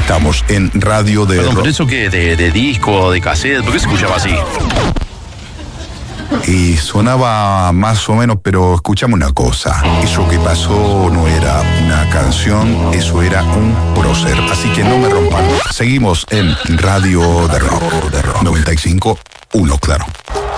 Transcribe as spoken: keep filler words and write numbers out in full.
Estamos en Radio de Perdón, Rock. ¿pero eso qué? ¿De, de disco, de cassette? ¿Por qué se escuchaba así? Y sonaba más o menos, pero escuchamos una cosa. Eso que pasó no era una canción, eso era un prócer. Así que no me rompan. Seguimos en Radio de Rock. noventa y cinco punto uno, claro.